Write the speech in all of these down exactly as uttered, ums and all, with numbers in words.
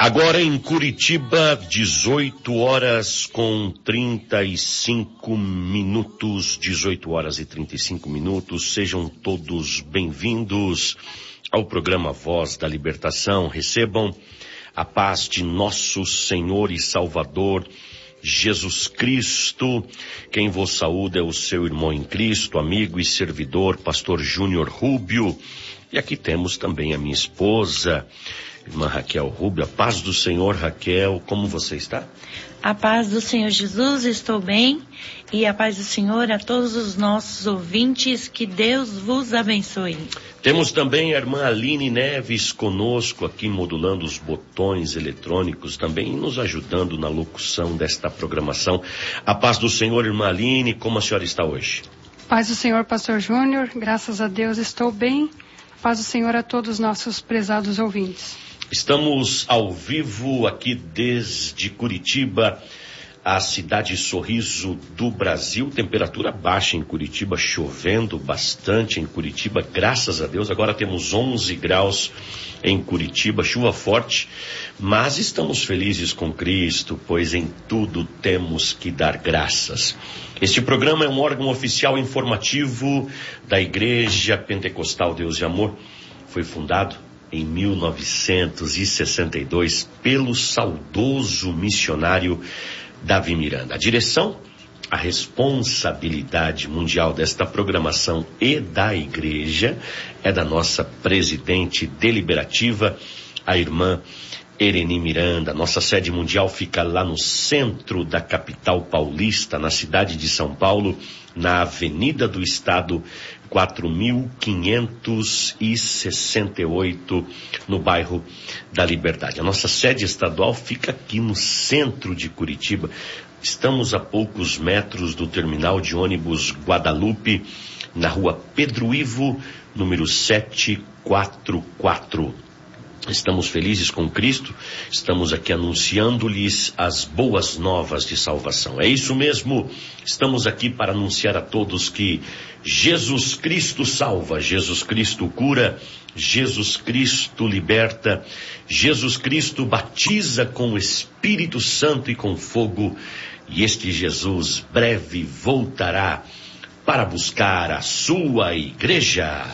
Agora em Curitiba, dezoito horas com trinta e cinco minutos, dezoito horas e trinta e cinco minutos. Sejam todos bem-vindos ao programa Voz da Libertação. Recebam a paz de nosso Senhor e Salvador Jesus Cristo. Quem vos saúda é o seu irmão em Cristo, amigo e servidor, pastor Júnior Rubio. E aqui temos também a minha esposa, irmã Raquel Rubio. A paz do Senhor, Raquel, como você está? A paz do Senhor Jesus, estou bem. E a paz do Senhor a todos os nossos ouvintes, que Deus vos abençoe. Temos também a irmã Aline Neves conosco aqui, modulando os botões eletrônicos, também nos ajudando na locução desta programação. A paz do Senhor, irmã Aline, como a senhora está hoje? Paz do Senhor, pastor Júnior, graças a Deus estou bem. Paz do Senhor a todos os nossos prezados ouvintes. Estamos ao vivo aqui desde Curitiba, a cidade sorriso do Brasil. Temperatura baixa em Curitiba, chovendo bastante em Curitiba, graças a Deus. Agora temos onze graus em Curitiba, chuva forte, mas estamos felizes com Cristo, pois em tudo temos que dar graças. Este programa é um órgão oficial informativo da Igreja Pentecostal Deus e Amor. Foi fundado em mil novecentos e sessenta e dois pelo saudoso missionário Davi Miranda. A direção, a responsabilidade mundial desta programação e da igreja é da nossa presidente deliberativa, a irmã Ereni Miranda. Nossa sede mundial fica lá no centro da capital paulista, na cidade de São Paulo, na Avenida do Estado, quatro mil quinhentos e sessenta e oito, no bairro da Liberdade. A nossa sede estadual fica aqui no centro de Curitiba. Estamos a poucos metros do terminal de ônibus Guadalupe, na rua Pedro Ivo, número setecentos e quarenta e quatro. Estamos felizes com Cristo, estamos aqui anunciando-lhes as boas novas de salvação. É isso mesmo, estamos aqui para anunciar a todos que Jesus Cristo salva, Jesus Cristo cura, Jesus Cristo liberta, Jesus Cristo batiza com o Espírito Santo e com fogo, e este Jesus breve voltará para buscar a sua igreja.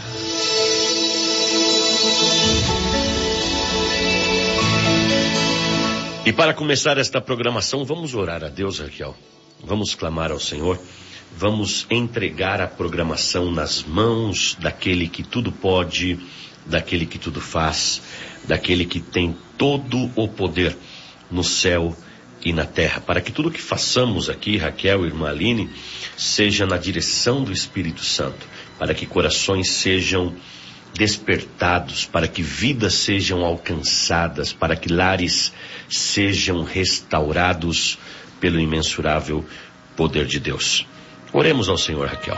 E para começar esta programação, vamos orar a Deus, Raquel. Vamos clamar ao Senhor. Vamos entregar a programação nas mãos daquele que tudo pode, daquele que tudo faz, daquele que tem todo o poder no céu e na terra. Para que tudo que façamos aqui, Raquel e irmã Aline, seja na direção do Espírito Santo. Para que corações sejam despertados, para que vidas sejam alcançadas, para que lares sejam restaurados pelo imensurável poder de Deus. Oremos ao Senhor, Raquel.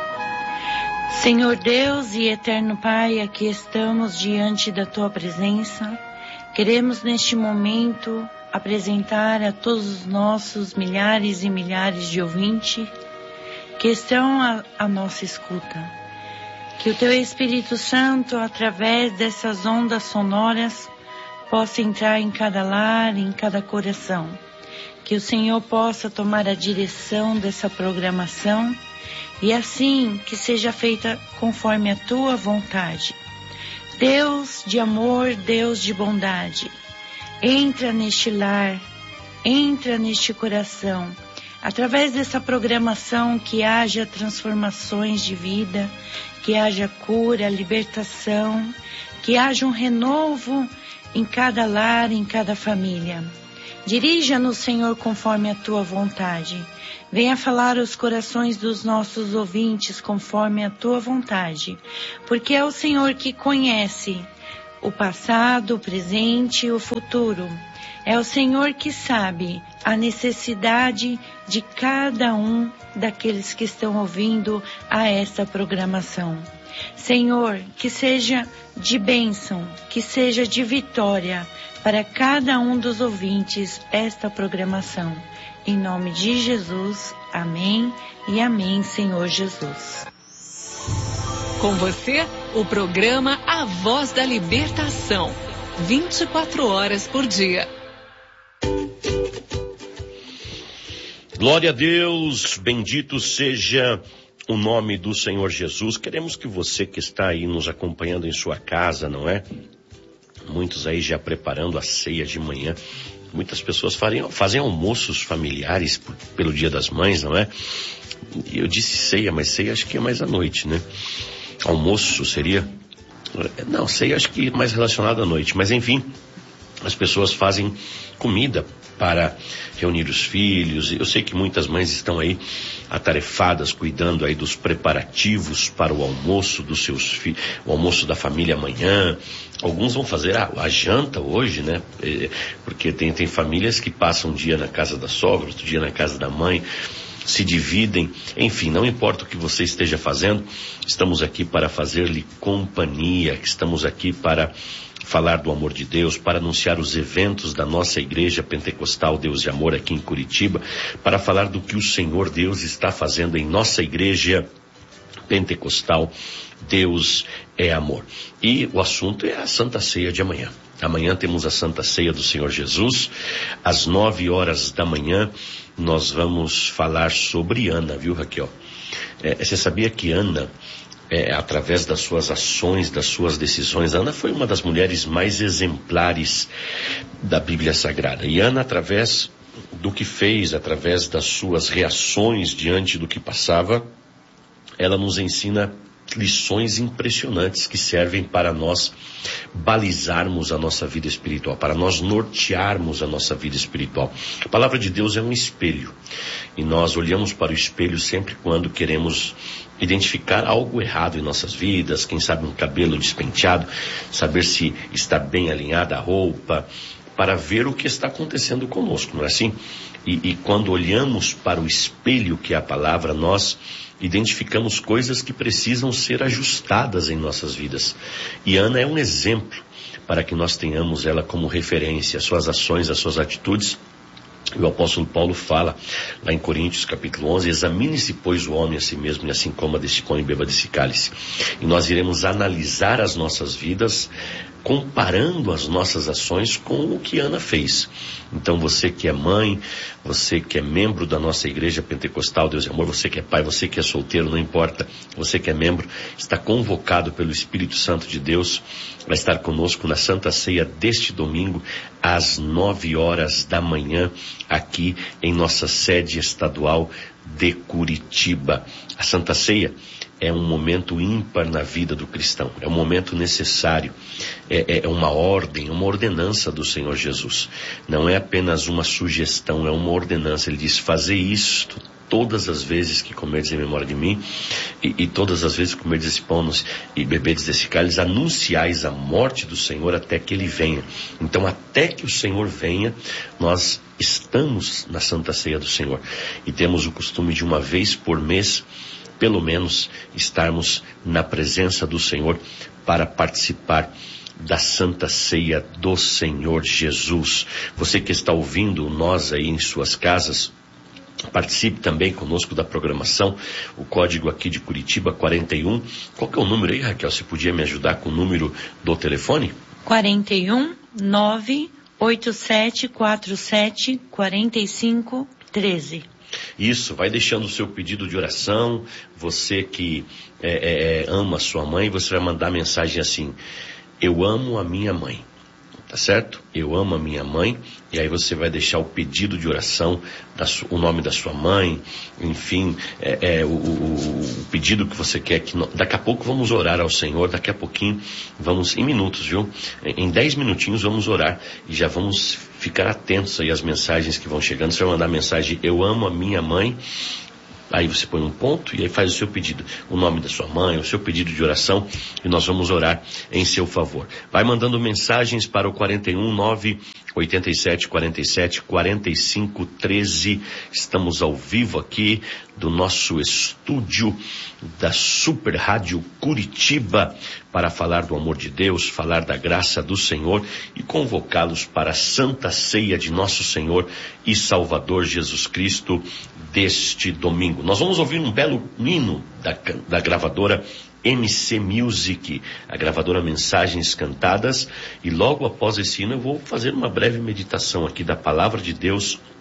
Senhor Deus e eterno Pai, aqui estamos diante da Tua presença. Queremos neste momento apresentar a todos os nossos milhares e milhares de ouvintes que estão à, à nossa escuta. Que o Teu Espírito Santo, através dessas ondas sonoras, possa entrar em cada lar, em cada coração. Que o Senhor possa tomar a direção dessa programação e assim que seja feita conforme a Tua vontade. Deus de amor, Deus de bondade, entra neste lar, entra neste coração. Através dessa programação que haja transformações de vida, que haja cura, libertação, que haja um renovo em cada lar, em cada família. Dirija-nos, Senhor, conforme a Tua vontade. Venha falar aos corações dos nossos ouvintes conforme a Tua vontade, porque é o Senhor que conhece o passado, o presente e o futuro. É o Senhor que sabe a necessidade de cada um daqueles que estão ouvindo a esta programação. Senhor, que seja de bênção, que seja de vitória para cada um dos ouvintes esta programação. Em nome de Jesus, amém e amém, Senhor Jesus. Com você, o programa A Voz da Libertação. vinte e quatro horas por dia. Glória a Deus, bendito seja o nome do Senhor Jesus. Queremos que você que está aí nos acompanhando em sua casa, não é? Muitos aí já preparando a ceia de manhã. Muitas pessoas fazem, fazem almoços familiares por, pelo Dia das Mães, não é? Eu disse ceia, mas ceia acho que é mais à noite, né? Almoço seria... Não, ceia acho que é mais relacionado à noite. Mas enfim, as pessoas fazem comida para reunir os filhos. Eu sei que muitas mães estão aí atarefadas, cuidando aí dos preparativos para o almoço dos seus filhos, o almoço da família amanhã. Alguns vão fazer a, a janta hoje, né? Porque tem, tem famílias que passam um dia na casa da sogra, outro dia na casa da mãe, se dividem. Enfim, não importa o que você esteja fazendo, estamos aqui para fazer-lhe companhia, estamos aqui para falar do amor de Deus, para anunciar os eventos da nossa igreja pentecostal Deus e Amor aqui em Curitiba, para falar do que o Senhor Deus está fazendo em nossa igreja pentecostal Deus é Amor. E o assunto é a Santa Ceia de amanhã. Amanhã temos a Santa Ceia do Senhor Jesus, às nove horas da manhã. Nós vamos falar sobre Ana, viu, Raquel? É, você sabia que Ana, é, através das suas ações, das suas decisões, Ana foi uma das mulheres mais exemplares da Bíblia Sagrada. E Ana, através do que fez, através das suas reações diante do que passava, ela nos ensina lições impressionantes que servem para nós balizarmos a nossa vida espiritual, para nós nortearmos a nossa vida espiritual. A palavra de Deus é um espelho, e nós olhamos para o espelho sempre quando queremos identificar algo errado em nossas vidas, quem sabe um cabelo despenteado, saber se está bem alinhada a roupa, para ver o que está acontecendo conosco, não é assim? E, e quando olhamos para o espelho que é a palavra, nós identificamos coisas que precisam ser ajustadas em nossas vidas. E Ana é um exemplo para que nós tenhamos ela como referência, as suas ações, as suas atitudes. E o apóstolo Paulo fala lá em Coríntios capítulo onze, examine-se pois o homem a si mesmo, e assim coma desse pão e beba desse cálice. E nós iremos analisar as nossas vidas, comparando as nossas ações com o que Ana fez. Então você que é mãe, você que é membro da nossa igreja pentecostal Deus e Amor, você que é pai, você que é solteiro, não importa, você que é membro, está convocado pelo Espírito Santo de Deus, vai estar conosco na Santa Ceia deste domingo, às nove horas da manhã, aqui em nossa sede estadual de Curitiba. A Santa Ceia é um momento ímpar na vida do cristão, é um momento necessário, é, é uma ordem, uma ordenança do Senhor Jesus. Não é apenas uma sugestão, é uma ordenança. Ele diz, fazer isto todas as vezes que comerdes em memória de mim, e, e todas as vezes que comerdes esse pão e bebedes desse cálice, anunciais a morte do Senhor até que Ele venha. Então, até que o Senhor venha, nós estamos na Santa Ceia do Senhor, e temos o costume de uma vez por mês, pelo menos, estarmos na presença do Senhor para participar da Santa Ceia do Senhor Jesus. Você que está ouvindo nós aí em suas casas, participe também conosco da programação. O código aqui de Curitiba, quarenta e um. Qual que é o número aí, Raquel? Você podia me ajudar com o número do telefone? quarenta e um, nove oito sete quatro sete, quarenta e cinco, treze. Isso, vai deixando o seu pedido de oração. Você que é, é, ama a sua mãe, você vai mandar mensagem assim: eu amo a minha mãe. Tá certo? Eu amo a minha mãe. E aí você vai deixar o pedido de oração, da su, o nome da sua mãe, enfim, é, é, o, o, o pedido que você quer. Que no, daqui a pouco vamos orar ao Senhor, daqui a pouquinho, vamos, em minutos, viu? Em dez minutinhos vamos orar e já vamos ficar atentos aí às mensagens que vão chegando. Você vai mandar mensagem, eu amo a minha mãe. Aí você põe um ponto e aí faz o seu pedido, o nome da sua mãe, o seu pedido de oração, e nós vamos orar em seu favor. Vai mandando mensagens para o quarenta e um, nove oitenta e sete, quarenta e sete, quarenta e cinco, treze. Estamos ao vivo aqui do nosso estúdio da Super Rádio Curitiba para falar do amor de Deus, falar da graça do Senhor e convocá-los para a Santa Ceia de nosso Senhor e Salvador Jesus Cristo deste domingo. Nós vamos ouvir um belo hino da, da gravadora M C Music, a gravadora Mensagens Cantadas, e logo após esse hino eu vou fazer uma breve meditação aqui da Palavra de Deus